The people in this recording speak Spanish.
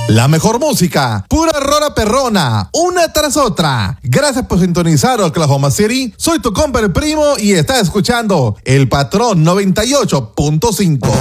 La mejor música, pura rola perrona, una tras otra. Gracias por sintonizar Oklahoma City. Soy tu compa el primo y estás escuchando El Patrón 98.5.